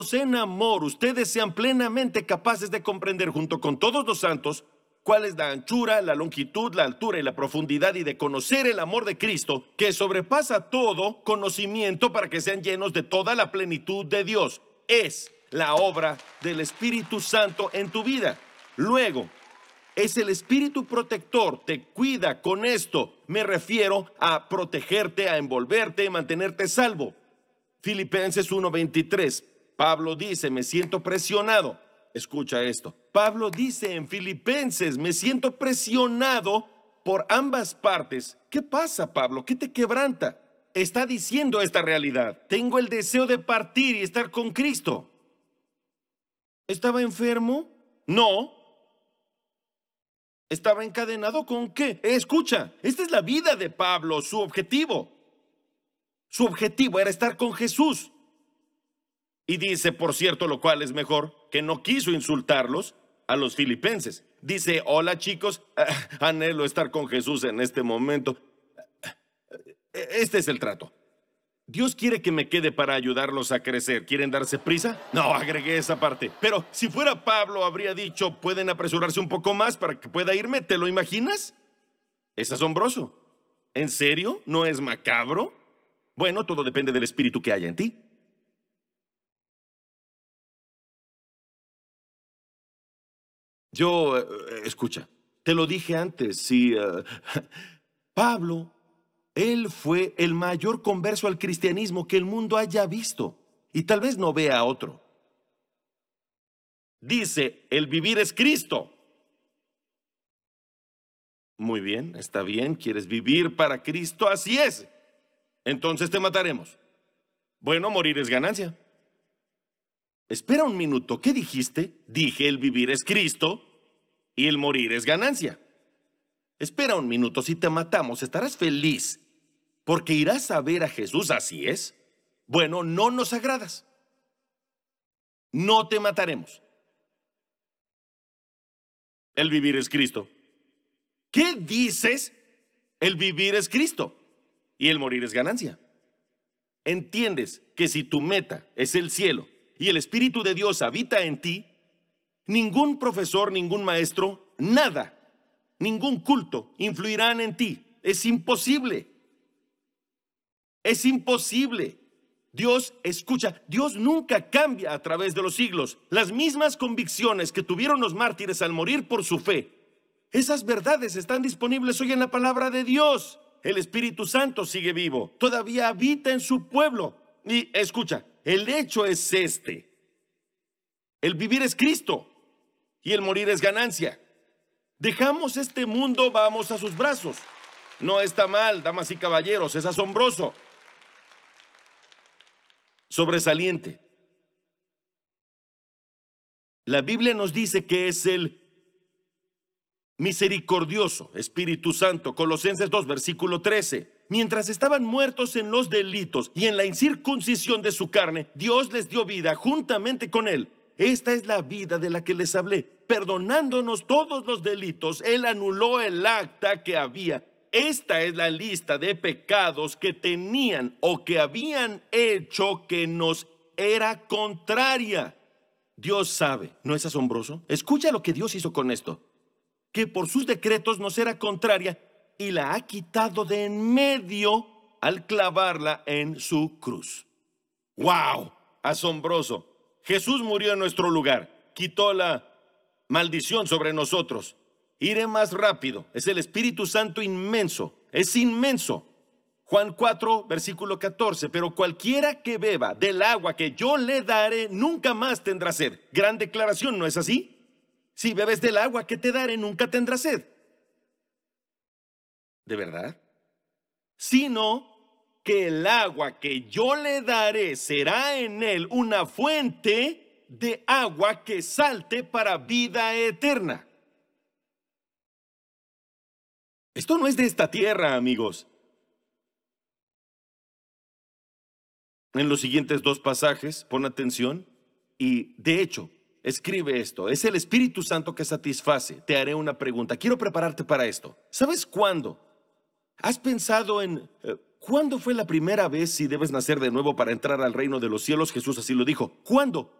en amor ustedes sean plenamente capaces de comprender junto con todos los santos cuál es la anchura, la longitud, la altura y la profundidad, y de conocer el amor de Cristo, que sobrepasa todo conocimiento, para que sean llenos de toda la plenitud de Dios. Es la obra del Espíritu Santo en tu vida. Luego, es el Espíritu protector, te cuida con esto. Me refiero a protegerte, a envolverte, mantenerte salvo. Filipenses 1:23, Pablo dice, me siento presionado. Escucha esto. Pablo dice en Filipenses, me siento presionado por ambas partes. ¿Qué pasa, Pablo? ¿Qué te quebranta? Está diciendo esta realidad. Tengo el deseo de partir y estar con Cristo. ¿Estaba enfermo? No. ¿Estaba encadenado con qué? Escucha, esta es la vida de Pablo, su objetivo. Su objetivo era estar con Jesús. Y dice, por cierto, lo cual es mejor, que no quiso insultarlos a los filipenses. Dice, hola chicos, anhelo estar con Jesús en este momento. Este es el trato. Dios quiere que me quede para ayudarlos a crecer. ¿Quieren darse prisa? No, agregué esa parte. Pero si fuera Pablo, habría dicho, ¿pueden apresurarse un poco más para que pueda irme? ¿Te lo imaginas? Es asombroso. ¿En serio? ¿No es macabro? Bueno, todo depende del espíritu que haya en ti. Escucha, te lo dije antes, sí, Pablo, él fue el mayor converso al cristianismo que el mundo haya visto, y tal vez no vea a otro. Dice, el vivir es Cristo. Muy bien, está bien, ¿quieres vivir para Cristo? Así es. Entonces te mataremos. Bueno, morir es ganancia. Espera un minuto, ¿qué dijiste? Dije, el vivir es Cristo y el morir es ganancia. Espera un minuto, si te matamos, estarás feliz, porque irás a ver a Jesús, ¿así es? Bueno, no nos agradas. No te mataremos. El vivir es Cristo. ¿Qué dices? El vivir es Cristo y el morir es ganancia. ¿Entiendes que si tu meta es el cielo y el Espíritu de Dios habita en ti, ningún profesor, ningún maestro, nada, ningún culto influirán en ti? Es imposible. Es imposible. Dios, escucha, Dios nunca cambia a través de los siglos. Las mismas convicciones que tuvieron los mártires al morir por su fe, esas verdades están disponibles hoy en la palabra de Dios. El Espíritu Santo sigue vivo, todavía habita en su pueblo. Y escucha, el hecho es este: el vivir es Cristo y el morir es ganancia. Dejamos este mundo, vamos a sus brazos. No está mal, damas y caballeros, es asombroso, sobresaliente. La Biblia nos dice que es el misericordioso Espíritu Santo. Colosenses 2, versículo 13. Mientras estaban muertos en los delitos y en la incircuncisión de su carne, Dios les dio vida juntamente con Él. Esta es la vida de la que les hablé. Perdonándonos todos los delitos, Él anuló el acta que había. Esta es la lista de pecados que tenían o que habían hecho, que nos era contraria. Dios sabe, ¿no es asombroso? Escucha lo que Dios hizo con esto: que por sus decretos nos era contraria, y la ha quitado de en medio al clavarla en su cruz. ¡Wow! Asombroso. Jesús murió en nuestro lugar, quitó la maldición sobre nosotros. Iré más rápido. Es el Espíritu Santo inmenso, es inmenso. Juan 4, versículo 14, pero cualquiera que beba del agua que yo le daré nunca más tendrá sed. Gran declaración, ¿no es así? Si bebes del agua que te daré, nunca tendrás sed. ¿De verdad? Sino que el agua que yo le daré será en él una fuente de agua que salte para vida eterna. Esto no es de esta tierra, amigos. En los siguientes dos pasajes, pon atención, y de hecho, escribe esto: es el Espíritu Santo que satisface. Te haré una pregunta, quiero prepararte para esto. ¿Sabes cuándo? ¿Has pensado en ¿Cuándo fue la primera vez si debes nacer de nuevo para entrar al reino de los cielos? Jesús así lo dijo. ¿Cuándo?